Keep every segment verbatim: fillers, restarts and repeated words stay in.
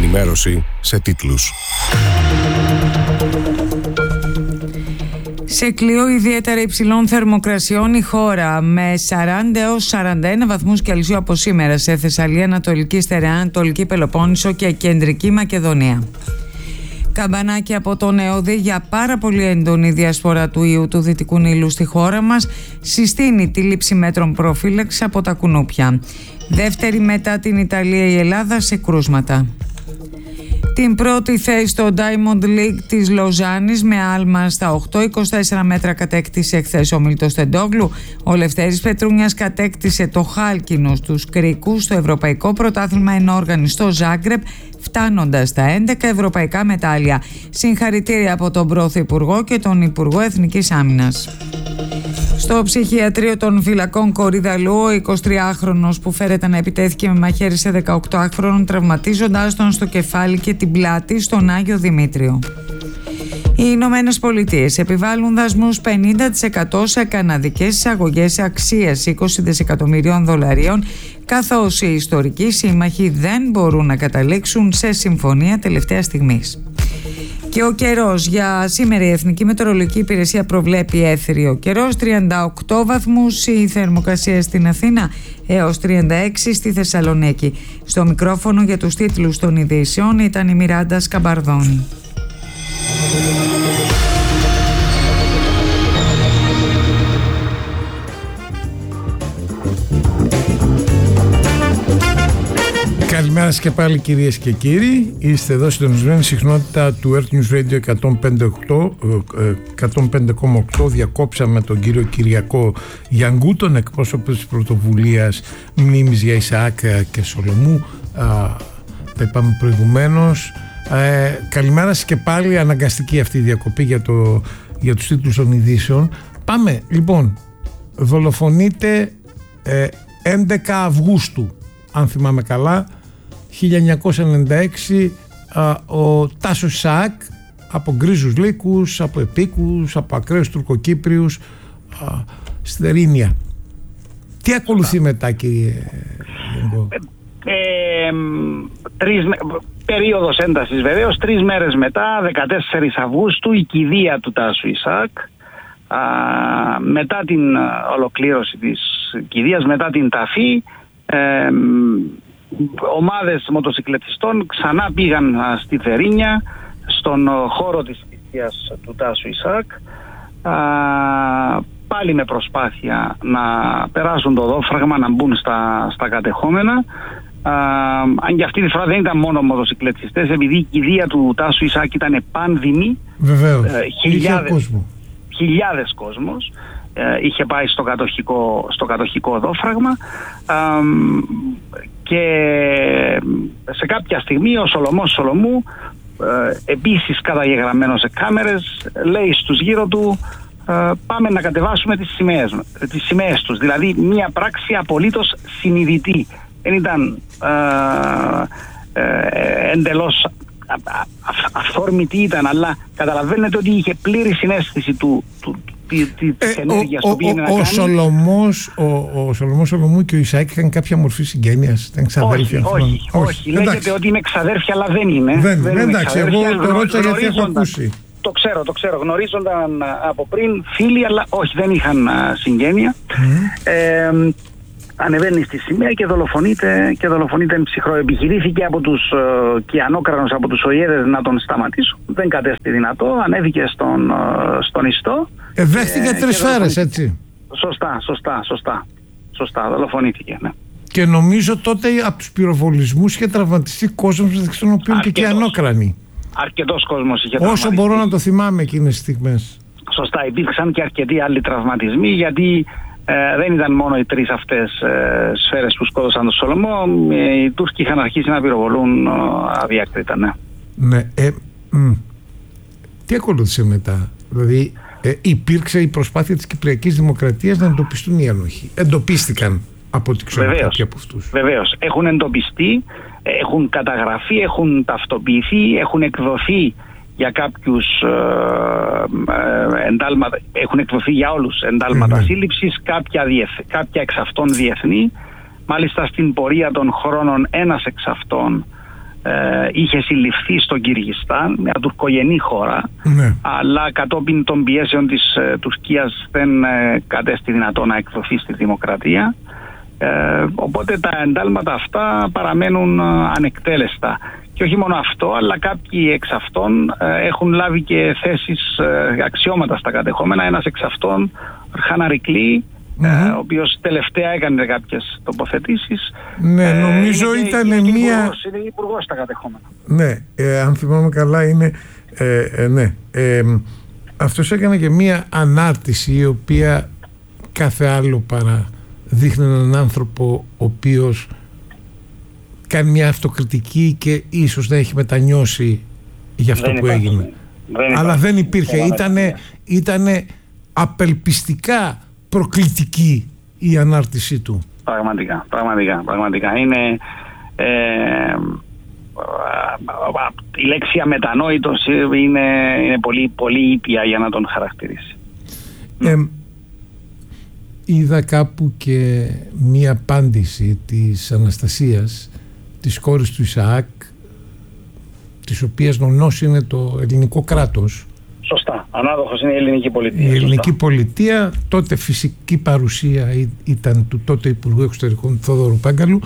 ενημέρωση σε τίτλους. Σε κλειό ιδιαίτερα υψηλών θερμοκρασιών η χώρα, με σαράντα έως σαράντα ένα βαθμούς Κελσίου από σήμερα σε Θεσσαλία, Ανατολική Στερεά, Ανατολική Πελοπόννησο και Κεντρική Μακεδονία. Καμπανάκι από τον ΕΟΔΗ για πάρα πολύ έντονη διασπορά του ιού του Δυτικού Νείλου στη χώρα μας συστήνει τη λήψη μέτρων προφύλαξης από τα κουνούπια. Δεύτερη μετά την Ιταλία η Ελλάδα σε κρούσματα. Την πρώτη θέση στο Diamond League της Λοζάνης με άλμα στα οκτώ κόμμα είκοσι τέσσερα μέτρα κατέκτησε χθες ο Μίλτος Τεντόγλου. Ο Λευτέρης Πετρούνιας κατέκτησε το χάλκινο στους κρίκους στο Ευρωπαϊκό Πρωτάθλημα Ενόργανης στο Ζάγκρεπ, φτάνοντας στα έντεκα ευρωπαϊκά μετάλλια. Συγχαρητήρια από τον Πρωθυπουργό και τον Υπουργό Εθνικής Άμυνας. Στο ψυχιατρίο των φυλακών Κορυδαλού, ο εικοσιτριάχρονος που φέρεται να επιτέθηκε με μαχαίρι σε δεκαοκτάχρονον, τραυματίζοντάς τον στο κεφάλι και την πλάτη στον Άγιο Δημήτριο. Οι Ηνωμένες Πολιτείες επιβάλλουν δασμούς πενήντα τοις εκατό σε καναδικές εισαγωγές αξίας είκοσι δισεκατομμυρίων δολαρίων, καθώς οι ιστορικοί σύμμαχοι δεν μπορούν να καταλήξουν σε συμφωνία τελευταία στιγμής. Και ο καιρός για σήμερα, η Εθνική Μετεωρολογική Υπηρεσία προβλέπει έθριο καιρός, τριάντα οκτώ βαθμούς η θερμοκρασία στην Αθήνα έως τριάντα έξι στη Θεσσαλονίκη. Στο μικρόφωνο για τους τίτλους των ειδήσεων ήταν η Μιράντα Σκαμπαρδόνη. Καλημέρα και πάλι κυρίες και κύριοι. Είστε εδώ συντονισμένη συχνότητα του Earth News Radio εκατόν πέντε κόμμα οκτώ. Διακόψαμε τον κύριο Κυριακό Γιανγκού, τον εκπρόσωπο της πρωτοβουλίας Μνήμης για Ισαάκ και Σολομού. Α, τα είπαμε προηγουμένως. Ε, καλημέρα και πάλι. Αναγκαστική αυτή η διακοπή για, το, για τους τίτλους των ειδήσεων. Πάμε λοιπόν. Δολοφονείται ε, έντεκα Αυγούστου, αν θυμάμαι καλά, χίλια εννιακόσια ενενήντα έξι, α, ο Τάσος Ισαάκ, από γκρίζους λύκους, από επίκους, από ακραίους τουρκοκύπριους, α, στη Δερίνια. Τι ακολουθεί μετά, κύριε Γιανγκό? Ε, ε, τρεις, περίοδος έντασης βεβαίως. Τρεις μέρες μετά, δεκατέσσερις Αυγούστου, η κηδεία του Τάσου Ισαάκ. Α, μετά την ολοκλήρωση της κηδείας, μετά την ταφή, ε, ομάδες μοτοσυκλετιστών ξανά πήγαν στη Δερίνια, στον χώρο της θυσίας του Τάσου Ισαάκ, α, πάλι με προσπάθεια να περάσουν το δόφραγμα, να μπουν στα, στα κατεχόμενα. Α, αν και αυτή τη φορά δεν ήταν μόνο μοτοσυκλετιστές, επειδή η κηδεία του Τάσου Ισαάκ ήταν πάνδημη. Βεβαίως, ε, χιλιάδες, κόσμο. χιλιάδες κόσμος ε, είχε πάει στο κατοχικό, στο κατοχικό δόφραγμα, ε, και σε κάποια στιγμή ο Σολομός Σολομού, ε, επίσης καταγεγραμμένος σε κάμερες, λέει στους γύρω του, ε, πάμε να κατεβάσουμε τις σημαίες, τις σημαίες τους. Δηλαδή μια πράξη απολύτως συνειδητή. Δεν ήταν ε, ε, εντελώς αυθόρμητη ήταν, αλλά καταλαβαίνετε ότι είχε πλήρη συναίσθηση του, του, της ε, ενέργειας ο, που πήγαινε ο, να ο, κάνει. Σολομός, ο, ο Σολομός Σολομού και ο Ισαάκ είχαν κάποια μορφή συγγένειας, ήταν ξαδέρφια? Όχι, όχι, όχι, όχι. Λέγεται ότι είναι ξαδέρφια, αλλά δεν είναι. Δεν, δεν είναι, είναι εντάξει, εγώ το ρώτησα γιατί έχω ακούσει. Το ξέρω, το ξέρω. Γνωρίζονταν από πριν φίλοι, αλλά όχι, δεν είχαν συγγένεια. Mm. Ε, ανεβαίνει στη σημαία και δολοφονείται, και δολοφονείται ψυχρό. Επιχειρήθηκε από τους uh, κιανόκρανους, από τους Οϊέδες να τον σταματήσουν. Δεν κατέστη δυνατό, ανέβηκε στον, uh, στον ιστό. Ε, δέχτηκε τρεις σφαίρες, έτσι. Σωστά, σωστά, σωστά. Σωστά, δολοφονήθηκε, ναι. Και νομίζω τότε από τους πυροβολισμούς είχε τραυματιστεί κόσμος, μεταξύ των οποίων και κιανόκρανοι. Αρκετός κόσμος είχε Όσο τραυματιστεί. μπορώ να το θυμάμαι εκείνες τις στιγμές. Σωστά, υπήρξαν και αρκετοί άλλοι τραυματισμοί, γιατί Ε, δεν ήταν μόνο οι τρεις αυτές ε, σφαίρες που σκότωσαν τον Σολομό. Ε, οι Τούρκοι είχαν αρχίσει να πυροβολούν ε, αδιάκριτα, ναι. Ναι. Ε, μ, τι ακολούθησε μετά? Δηλαδή ε, υπήρξε η προσπάθεια της Κυπριακής Δημοκρατίας να εντοπιστούν οι ένοχοι? Εντοπίστηκαν από ό,τι ξέρω κάποιοι από αυτούς? Βεβαίως. Έχουν εντοπιστεί, έχουν καταγραφεί, έχουν ταυτοποιηθεί, έχουν εκδοθεί για κάποιους ε, ε, εντάλματα, έχουν εκδοθεί για όλους εντάλματα mm-hmm. σύλληψης, κάποια, διεθ, κάποια εξ αυτών διεθνή. Μάλιστα στην πορεία των χρόνων ένας εξ αυτών ε, είχε συλληφθεί στο Κυργιστάν, μια τουρκογενή χώρα, ναι. αλλά κατόπιν των πιέσεων της ε, Τουρκίας δεν ε, κατέστη δυνατό να εκδοθεί στη δημοκρατία. Ε, οπότε τα εντάλματα αυτά παραμένουν ε, ανεκτέλεστα. Και όχι μόνο αυτό, αλλά κάποιοι εξ αυτών ε, έχουν λάβει και θέσεις ε, αξιώματα στα κατεχόμενα. Ένας εξ αυτών, Ρχάν Αρικλή, mm-hmm. ε, ο οποίος τελευταία έκανε κάποιες τοποθετήσεις. Ναι, νομίζω ε, ήταν είναι, μία... Είναι υπουργός στα κατεχόμενα. Ναι, ε, αν θυμάμαι καλά είναι... Ε, ε, ναι, ε, αυτός έκανε και μία ανάρτηση η οποία κάθε άλλο παρά δείχνει έναν άνθρωπο ο οποίος κάνει μια αυτοκριτική και ίσως να έχει μετανιώσει για αυτό δεν που υπάρχει, έγινε. Δεν αλλά δεν υπήρχε. Ήτανε, ήτανε απελπιστικά προκλητική η ανάρτησή του. Πραγματικά, πραγματικά, πραγματικά. Είναι ε, η λέξη αμετανόητος είναι, είναι πολύ, πολύ ήπια για να τον χαρακτηρίσει. Ε, είδα κάπου και μία απάντηση της Αναστασίας, της κόρης του Ισαάκ, της οποίας νονός είναι το ελληνικό κράτος. Σωστά. Ανάδοχος είναι η ελληνική πολιτεία. Η ελληνική Σωστά. πολιτεία, τότε φυσική παρουσία ήταν του τότε Υπουργού Εξωτερικών Θόδωρου Πάγκαλου.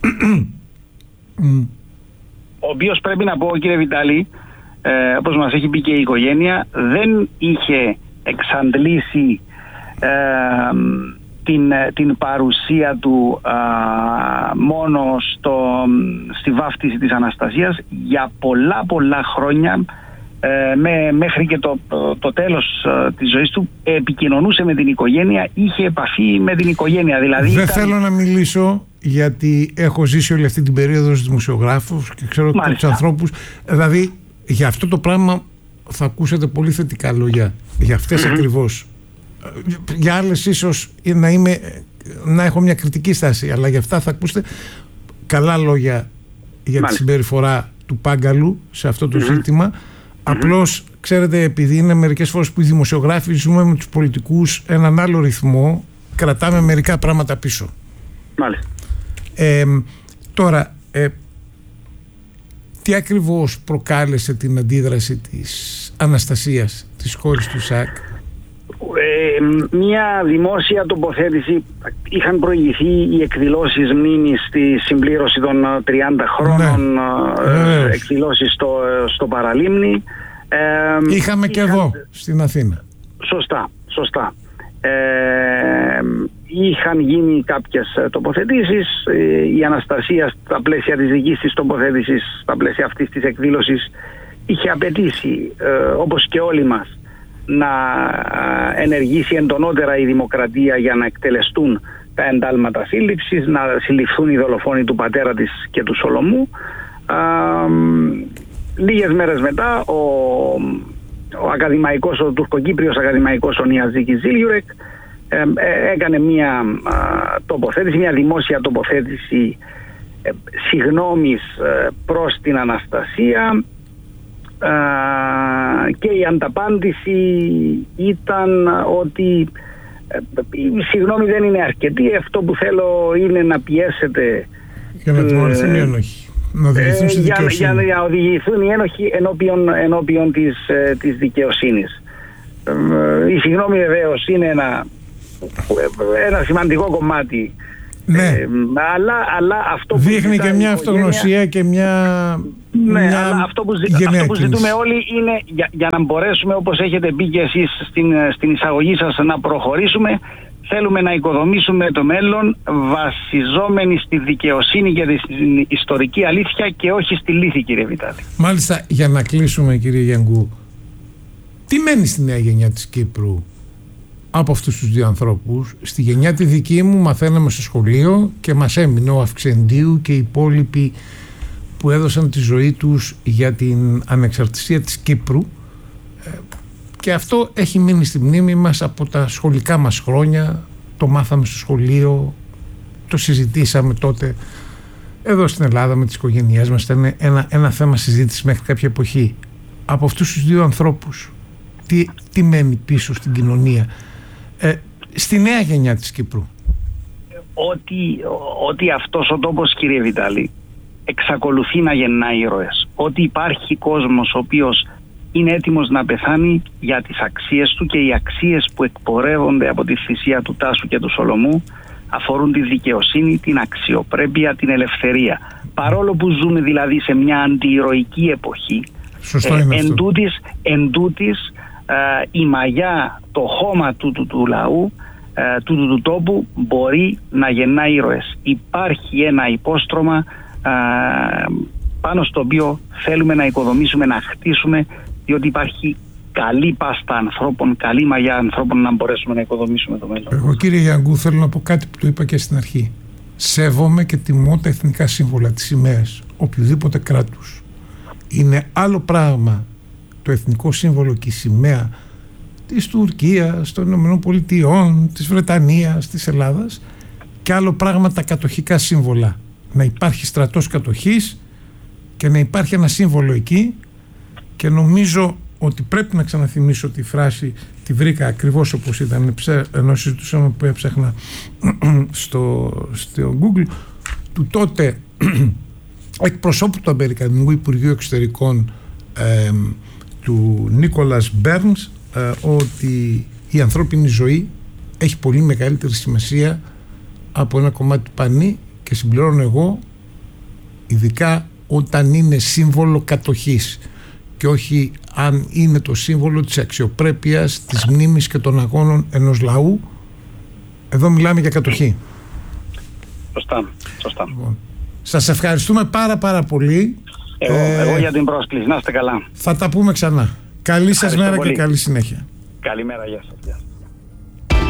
Ο οποίος, πρέπει να πω, κύριε Βιτάλη, ε, όπως μας έχει πει και η οικογένεια, δεν είχε εξαντλήσει ε, την, την παρουσία του α, μόνο στο, στη βάφτιση της Αναστασίας για πολλά πολλά χρόνια, ε, με, μέχρι και το, το, το τέλος ε, της ζωής του επικοινωνούσε με την οικογένεια, είχε επαφή με την οικογένεια. Δηλαδή δεν ήταν... θέλω να μιλήσω γιατί έχω ζήσει όλη αυτή την περίοδο ως δημοσιογράφος και ξέρω και τους ανθρώπους, δηλαδή για αυτό το πράγμα θα ακούσετε πολύ θετικά λόγια για αυτές mm-hmm. ακριβώς. Για άλλες ίσως να, είμαι, να έχω μια κριτική στάση, αλλά για αυτά θα ακούσετε καλά λόγια για Μάλιστα. τη συμπεριφορά του Πάγκαλου σε αυτό το mm-hmm. ζήτημα. Mm-hmm. Απλώς, ξέρετε, επειδή είναι μερικές φορές που οι δημοσιογράφοι ζούμε με τους πολιτικούς έναν άλλο ρυθμό, κρατάμε μερικά πράγματα πίσω. Μάλιστα. Ε, τώρα, ε, τι ακριβώς προκάλεσε την αντίδραση της Αναστασίας, της κόρης του Ισαάκ? Ε, μια δημόσια τοποθέτηση. Είχαν προηγηθεί οι εκδηλώσεις μνήμης στη συμπλήρωση των τριάντα χρόνων, ναι. ε, εκδηλώσεις στο, στο Παραλίμνη. Ε, Είχαμε και είχαν... εδώ στην Αθήνα. Σωστά, σωστά. Ε, είχαν γίνει κάποιες τοποθετήσεις. Η Αναστασία στα πλαίσια της δικής της τοποθέτησης, στα πλαίσια αυτής της εκδήλωσης, είχε απαιτήσει, ε, όπως και όλοι μας, να ενεργήσει εντονότερα η δημοκρατία για να εκτελεστούν τα εντάλματα σύλληψης, να συλληφθούν οι δολοφόνοι του πατέρα της και του Σολομού. Α, λίγες μέρες μετά ο, ο ακαδημαϊκός, ο τουρκοκύπριος ακαδημαϊκός ο Νιαζίκης Ζίλιουρεκ ε, ε, έκανε μια α, τοποθέτηση, μια δημόσια τοποθέτηση ε, συγγνώμης ε, προς την Αναστασία. Uh, και η ανταπάντηση ήταν ότι η συγγνώμη δεν είναι αρκετή, αυτό που θέλω είναι να πιέσετε για να τιμωρηθούν οι ένοχοι, να οδηγηθούν στη δικαιοσύνη, για, για να οδηγηθούν οι ένοχοι ενώπιον, ενώπιον της, της δικαιοσύνης. Η συγγνώμη βεβαίως είναι ένα, ένα σημαντικό κομμάτι. Ναι. Ε, αλλά, αλλά αυτό που δείχνει και μια αυτογνωσία και μια, ναι, μια αλλά αυτό που, αυτό που ζητούμε όλοι είναι για, για να μπορέσουμε, όπως έχετε πει και εσείς στην, στην εισαγωγή σας, να προχωρήσουμε. Θέλουμε να οικοδομήσουμε το μέλλον βασιζόμενοι στη δικαιοσύνη και την ιστορική αλήθεια και όχι στη λύθη, κύριε Βιτάλη. Μάλιστα, για να κλείσουμε, κύριε Γιανγκού, τι μένει στη νέα γενιά της Κύπρου από αυτούς τους δύο ανθρώπους? Στη γενιά τη δική μου μαθαίναμε στο σχολείο και μας έμεινε ο Αυξεντίου και οι υπόλοιποι που έδωσαν τη ζωή τους για την ανεξαρτησία της Κύπρου, και αυτό έχει μείνει στη μνήμη μας από τα σχολικά μας χρόνια. Το μάθαμε στο σχολείο, το συζητήσαμε τότε εδώ στην Ελλάδα με τις οικογένειές μας, ήταν ένα, ένα θέμα συζήτησης μέχρι κάποια εποχή. Από αυτούς τους δύο ανθρώπους τι, τι μένει πίσω στην κοινωνία, Ε, στη νέα γενιά της Κύπρου? Ότι, ότι αυτός ο τόπος, κύριε Βιτάλη, εξακολουθεί να γεννά ήρωες. Ότι υπάρχει κόσμος ο οποίος είναι έτοιμος να πεθάνει για τις αξίες του, και οι αξίες που εκπορεύονται από τη θυσία του Τάσου και του Σολομού αφορούν τη δικαιοσύνη, την αξιοπρέπεια, την ελευθερία. Παρόλο που ζούμε δηλαδή σε μια αντιηρωική εποχή, ε, εν τούτης, εν τούτης, ε, η μαγιά, το χώμα του, του, του λαού, ε, του, του, του τόπου μπορεί να γεννά ήρωες. Υπάρχει ένα υπόστρωμα ε, πάνω στο οποίο θέλουμε να οικοδομήσουμε, να χτίσουμε, διότι υπάρχει καλή πάστα ανθρώπων, καλή μαγιά ανθρώπων να μπορέσουμε να οικοδομήσουμε το μέλλον. Εγώ, κύριε Γιανγκού, θέλω να πω κάτι που το είπα και στην αρχή. Σέβομαι και τιμώ τα εθνικά σύμβολα, τις σημαίες οποιοδήποτε κράτους. Είναι άλλο πράγμα το εθνικό σύμβολο και η σημαία της Τουρκίας, των Ηνωμένων Πολιτειών, της Βρετανίας, της Ελλάδας, και άλλο πράγμα τα κατοχικά σύμβολα. Να υπάρχει στρατός κατοχής και να υπάρχει ένα σύμβολο εκεί, και νομίζω ότι πρέπει να ξαναθυμίσω τη φράση, τη βρήκα ακριβώς όπως ήταν, ενώ συζητούσαμε που έψαχνα στο, στο Google, του τότε εκπροσώπου του Αμερικανικού Υπουργείου Εξωτερικών, ε, του Νίκολας Μπέρνς, ε, ότι η ανθρώπινη ζωή έχει πολύ μεγαλύτερη σημασία από ένα κομμάτι του πανί, και συμπληρώνω εγώ, ειδικά όταν είναι σύμβολο κατοχής και όχι αν είναι το σύμβολο της αξιοπρέπειας, της μνήμης και των αγώνων ενός λαού. Εδώ μιλάμε για κατοχή. Σωστά, σωστά. Λοιπόν, σας ευχαριστούμε πάρα πάρα πολύ. Εγώ, ε, εγώ για την πρόσκληση. Να είστε καλά. Θα τα πούμε ξανά. Καλή σας μέρα πολύ. Και καλή συνέχεια. Καλημέρα, γεια σας.